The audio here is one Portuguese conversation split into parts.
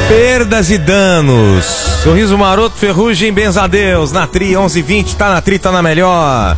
Perdas e danos. Sorriso Maroto, Ferrugem, benza a Deus. Na Tri, 11h20, tá na Tri, tá na melhor.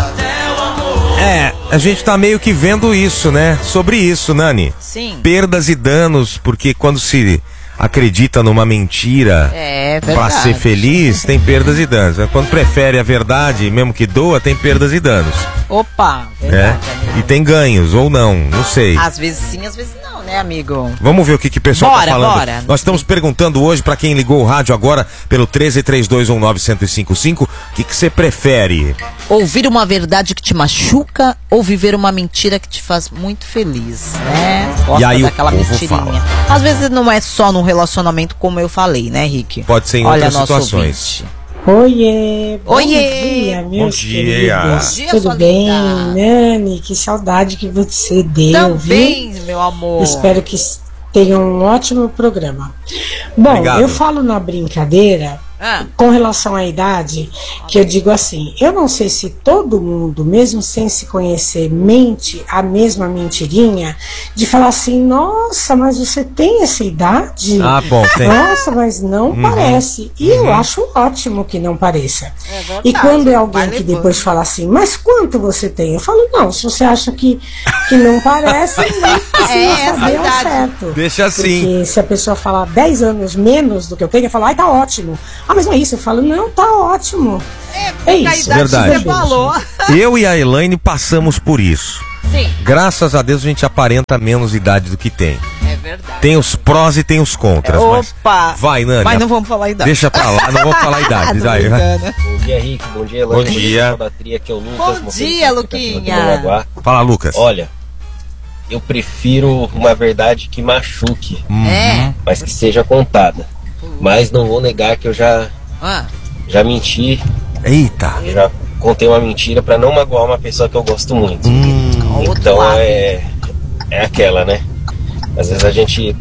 A gente tá meio que vendo isso, né? Sobre isso, Nani. Sim. Perdas e danos, porque quando se acredita numa mentira pra ser feliz, tem perdas e danos. Quando prefere a verdade, mesmo que doa, tem perdas e danos. Opa, verdade, amigo. E tem ganhos, ou não sei. Às vezes sim, às vezes não, né, amigo? Vamos ver o que o pessoal tá falando. Bora. Nós estamos perguntando hoje, pra quem ligou o rádio agora, pelo 1332191055, o que você prefere? Ouvir uma verdade que te machuca ou viver uma mentira que te faz muito feliz, né? Gosta E aí daquela o povo mentirinha. fala. Às vezes não é só num relacionamento, como eu falei, né, Rick? Pode ser em outras situações. Oiê! Oiê! Dia, meus Bom dia. queridos. Bom dia, Tudo sua bem, linda. Nani? Que saudade que você deu, Também, viu? meu amor. Espero que tenha um ótimo programa. Bom, Obrigado. eu falo na brincadeira com relação à idade, que eu digo assim, eu não sei se todo mundo, mesmo sem se conhecer, mente a mesma mentirinha, de falar assim, nossa, mas você tem essa idade? Ah, bom, tem. Nossa, mas não parece. E eu acho ótimo que não pareça. É verdade, E quando é alguém vai que levando. depois fala assim, mas quanto você tem? Eu falo, não, se você acha que não parece, não precisa essa saber ao idade. certo. Deixa assim. Porque se a pessoa falar 10 anos menos do que eu tenho, eu falo, ai, tá ótimo. Ah, mas não é isso. Eu falo, não, tá ótimo. É A isso. idade Verdade. que você falou. Eu e a Elaine passamos por isso. Sim, Graças a Deus a gente aparenta menos idade do que tem. é verdade. Tem os prós e tem os contras. Opa! Mas vai, Nani. Mas não vamos falar a idade. Deixa pra lá, não vou falar a idade. Tô Vai. brincando. Bom dia, Rick. Bom dia, Elaine. Bom dia. Da Tri, aqui é o Lucas. Bom motorista dia, do Luquinha. aplicativo aqui do Araguá. Fala, Lucas. Olha, eu prefiro uma verdade que machuque, mas que seja contada. Mas não vou negar que eu já menti, Eita. já contei uma mentira pra não magoar uma pessoa que eu gosto muito. Outro Então lado. é aquela, né? Às vezes a gente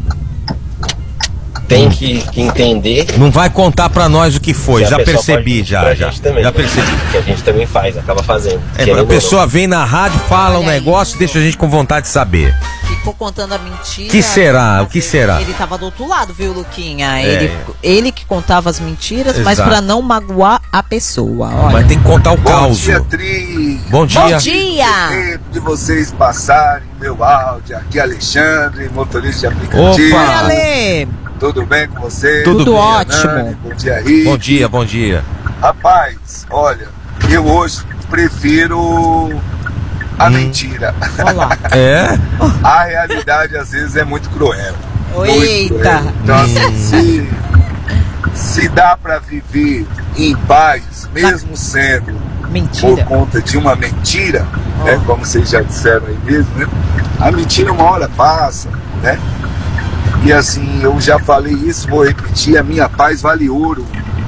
tem que entender. Não vai contar pra nós o que foi, que a já pessoa percebi, pode mentir pra já gente também, já né? percebi. Que a gente também faz, acaba fazendo. A querendo ou pessoa vem na rádio, fala um Olha negócio, isso. deixa a gente com vontade de saber. Ficou contando a mentira. Que será? Às O que vezes será? Ele tava do outro lado, viu, Luquinha? É. Ele que contava as mentiras, mas Exato. pra não magoar a pessoa. Olha. Mas tem que contar o Bom caos. dia, Tri. Bom dia. Bom dia! Tempo de vocês passarem meu áudio. Aqui é Alexandre, motorista de aplicativo. Opa! Ale, Tudo bem com vocês? Tudo tudo bem. ótimo. Nani, bom dia, Rick. Bom dia, bom dia. Rapaz, olha, eu hoje prefiro a mentira. Olha lá. É? A realidade às vezes é muito cruel. Muito Eita. cruel. Então, assim, se dá pra viver em paz, mesmo sendo por Mentira. conta de uma mentira, né, como vocês já disseram aí mesmo, né? A mentira uma hora passa, né? E assim, eu já falei isso, vou repetir, a minha paz vale ouro.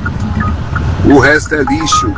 O resto é lixo.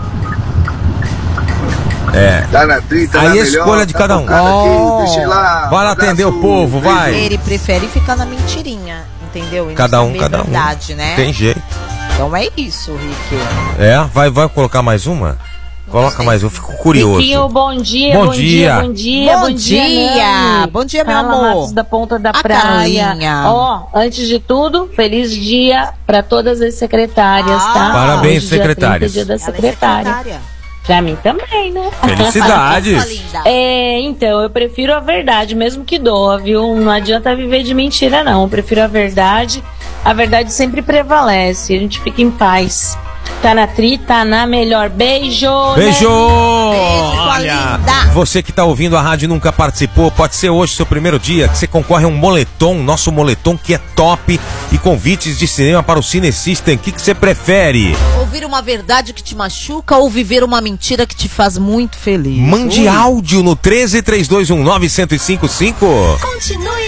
É. Tá na Tri, tá Aí na a melhor, escolha de tá cada um. tocando Oh. aqui, deixa eu ir lá. Vai lá atender o abraço, povo, vai. beijo. Ele prefere ficar na mentirinha, entendeu? E não Cada um, saber cada um. verdade, né? Tem jeito. Então é isso, Rick. É? Vai colocar mais uma? Coloca mais uma, eu fico curioso. Riquinho, bom dia, Bom bom dia. dia, bom dia, Bom dia. Nani. Bom dia, meu Fala, amor. Matos da Ponta da A Praia. Carlinha. Ó, antes de tudo, feliz dia para todas as secretárias, tá? Parabéns, Hoje, dia 30, secretárias. dia da Ela é secretária. secretária. Pra mim também, né? Felicidades. Sua linda. Então, eu prefiro a verdade, mesmo que doa, viu? Não adianta viver de mentira, não. Eu prefiro a verdade. A verdade sempre prevalece. A gente fica em paz. Tá na Tri, tá na melhor. Beijo! Beijo! sua Olha, linda. você que tá ouvindo a rádio e nunca participou, pode ser hoje seu primeiro dia, que você concorre a um moletom, nosso moletom que é top, e convites de cinema para o Cine System. O que você prefere? Ouvir uma verdade que te machuca ou viver uma mentira que te faz muito feliz? Mande Ui. áudio no 1332191055. Continue